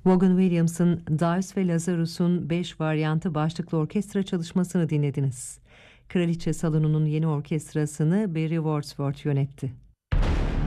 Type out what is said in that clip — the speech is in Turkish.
Vaughan Williams'ın Dives ve Lazarus'un 5 varyantı başlıklı orkestra çalışmasını dinlediniz. Kraliçe Salonu'nun yeni orkestrasını Barry Wordsworth yönetti.